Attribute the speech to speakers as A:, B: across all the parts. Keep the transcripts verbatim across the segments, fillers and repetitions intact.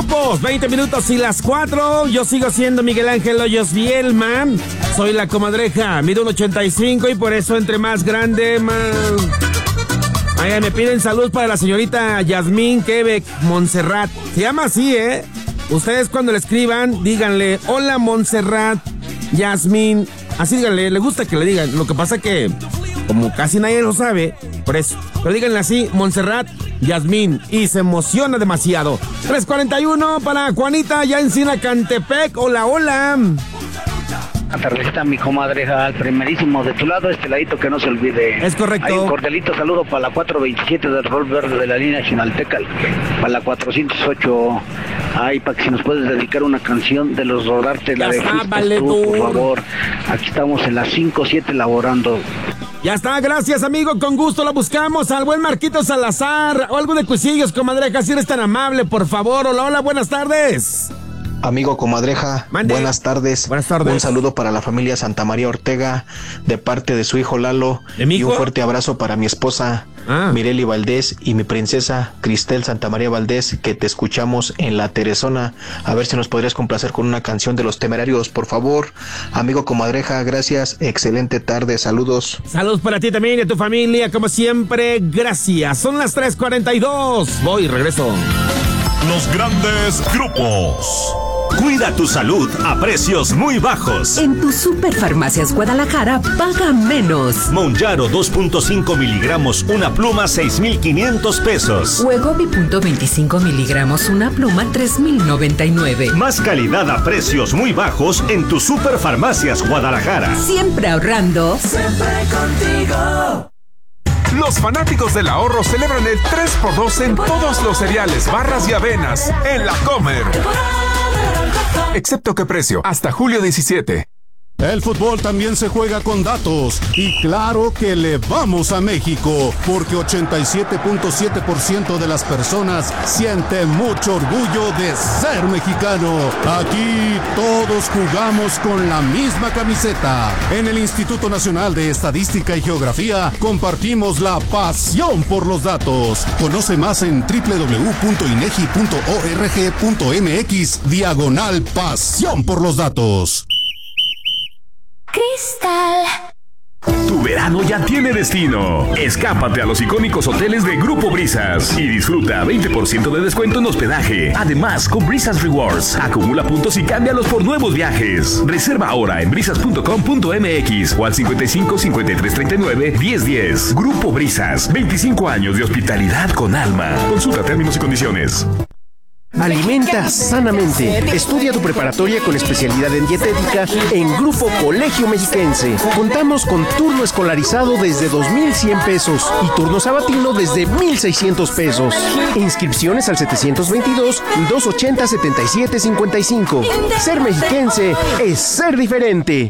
A: grupos, veinte minutos y las cuatro. Yo sigo siendo Miguel Ángel Hoyos Bielma. Soy la comadreja, mido un ochenta y cinco y por eso entre más grande, más... Ay, me piden salud para la señorita Yasmín Quebec Montserrat. Se llama así, ¿eh? Ustedes cuando le escriban, díganle, hola Montserrat, Yasmín. Así díganle, le gusta que le digan. Lo que pasa que, como casi nadie lo sabe, por eso. Pero díganle así, Montserrat, Yasmín. Y se emociona demasiado. tres cuarenta y uno para Juanita, ya en Sinacantepec. Hola, hola.
B: Buenas tardes, mi comadreja, al primerísimo de tu lado, este ladito que no se olvide.
A: Es correcto.
B: Hay un cordialito saludo para la cuatro veintisiete del Rol Verde de la línea Chinalteca, para la cuatrocientos ocho. Ay, para que si nos puedes dedicar una canción de los Rodarte, la de
A: está, vale
B: tú,
A: tú,
B: por favor. Aquí estamos en las cinco siete laborando.
A: Ya está, gracias amigo, con gusto lo buscamos al buen Marquito Salazar, o algo de Cuisillos, comadreja, si eres tan amable, por favor. Hola, hola, buenas tardes.
C: Amigo comadreja,
A: Mande.
C: buenas tardes.
A: Buenas tardes.
C: Un saludo para la familia Santa María Ortega, de parte de su hijo Lalo.
A: ¿De mi
C: y
A: hijo?
C: un fuerte abrazo para mi esposa, ah. Mireli Valdés, y mi princesa Cristel Santa María Valdés, que te escuchamos en la Teresona. A ver si nos podrías complacer con una canción de Los Temerarios, por favor. Amigo comadreja, gracias. Excelente tarde, saludos.
A: Saludos para ti también y a tu familia, como siempre, gracias. Son las tres cuarenta y dos. Voy y regreso.
D: Los grandes grupos. Cuida tu salud a precios muy bajos.
E: En tu Superfarmacias Guadalajara, paga menos.
D: Monjaro dos punto cinco miligramos, una pluma, seis mil quinientos pesos.
E: Wegovy punto veinticinco miligramos, una pluma, tres mil noventa y nueve.
D: Más calidad a precios muy bajos en tu Superfarmacias Guadalajara.
E: Siempre ahorrando.
F: Siempre contigo.
G: Los fanáticos del ahorro celebran el tres por dos en todos los cereales, barras y avenas en La Comer. Excepto que precio, hasta julio diecisiete.
H: El fútbol también se juega con datos y claro que le vamos a México porque ochenta y siete punto siete por ciento de las personas siente mucho orgullo de ser mexicano. Aquí todos jugamos con la misma camiseta. En el Instituto Nacional de Estadística y Geografía compartimos la pasión por los datos. Conoce más en doble u doble u doble u punto inegi punto org punto mx diagonal pasión por los datos.
I: Cristal. Tu verano ya tiene destino. Escápate a los icónicos hoteles de Grupo Brisas y disfruta veinte por ciento de descuento en hospedaje. Además, con Brisas Rewards, acumula puntos y cámbialos por nuevos viajes. Reserva ahora en brisas punto com punto mx o al cincuenta y cinco, cincuenta y tres, treinta y nueve, diez, diez. Grupo Brisas, veinticinco años de hospitalidad con alma. Consulta términos y condiciones.
J: Alimenta sanamente. Estudia tu preparatoria con especialidad en dietética en Grupo Colegio Mexiquense. Contamos con turno escolarizado desde dos mil cien pesos y turno sabatino desde mil seiscientos pesos. Inscripciones al setecientos veintidós, doscientos ochenta, setenta y siete cincuenta y cinco. Ser mexiquense es ser diferente.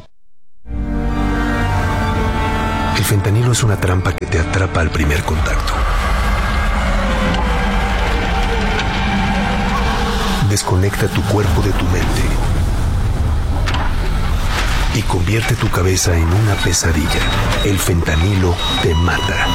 K: El fentanilo es una trampa que te atrapa al primer contacto. Desconecta tu cuerpo de tu mente y convierte tu cabeza en una pesadilla. El fentanilo te mata.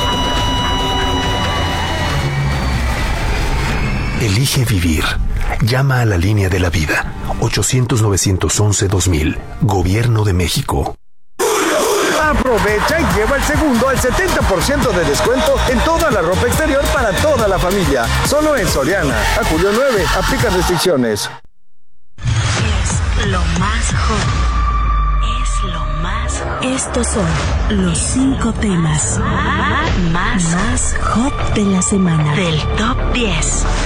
K: Elige vivir. Llama a la línea de la vida. ochocientos, novecientos once, dos mil. Gobierno de México.
L: Aprovecha y lleva el segundo al setenta por ciento de descuento en toda la ropa exterior para toda la familia. Solo en Soriana. A julio nueve. Aplica restricciones.
M: Es lo más hot. Es lo más hot. Estos son los cinco temas más, más hot de la semana. Del top diez.